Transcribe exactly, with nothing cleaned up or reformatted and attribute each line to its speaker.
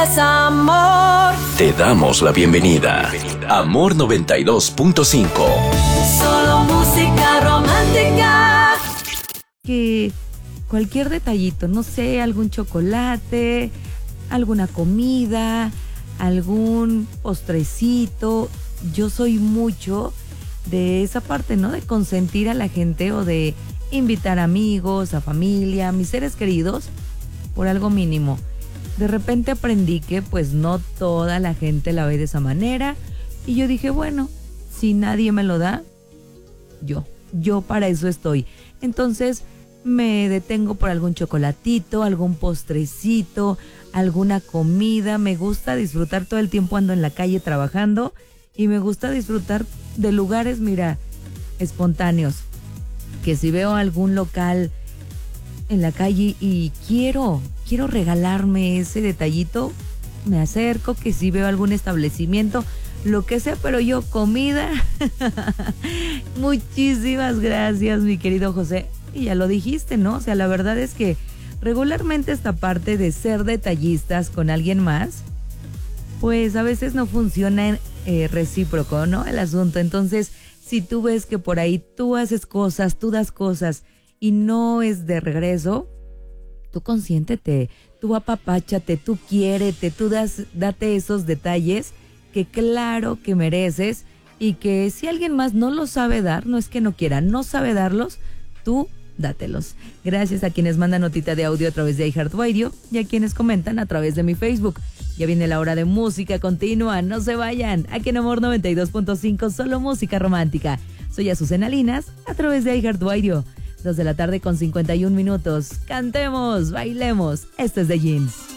Speaker 1: Amor.
Speaker 2: Te damos la bienvenida. Amor noventa y dos punto cinco.
Speaker 1: Solo música romántica.
Speaker 3: Que cualquier detallito, no sé, algún chocolate, alguna comida, algún postrecito. Yo soy mucho de esa parte, ¿no? De consentir a la gente o de invitar amigos, a familia, a mis seres queridos por algo mínimo. De repente aprendí que pues no toda la gente la ve de esa manera y yo dije, bueno, si nadie me lo da, yo, yo para eso estoy. Entonces me detengo por algún chocolatito, algún postrecito, alguna comida. Me gusta disfrutar, todo el tiempo ando en la calle trabajando y me gusta disfrutar de lugares, mira, espontáneos. Que si veo algún local en la calle y quiero, quiero regalarme ese detallito, me acerco. Que si veo algún establecimiento, lo que sea, pero yo comida. Muchísimas gracias, mi querido José. Y ya lo dijiste, ¿no? O sea, la verdad es que regularmente esta parte de ser detallistas con alguien más, pues a veces no funciona eh, recíproco, ¿no? El asunto. Entonces, si tú ves que por ahí tú haces cosas, tú das cosas y no es de regreso, tú consiéntete, tú apapáchate, tú quiérete, tú das, date esos detalles que claro que mereces y que si alguien más no los sabe dar, no es que no quiera, no sabe darlos, tú dátelos. Gracias a quienes mandan notita de audio a través de iHeartRadio y a quienes comentan a través de mi Facebook. Ya viene la hora de música continua, no se vayan. Aquí en Amor noventa y dos punto cinco, solo música romántica. Soy Azucena Linas a través de iHeartRadio. Dos de la tarde con cincuenta y un minutos. Cantemos, bailemos. Este es de Jeans.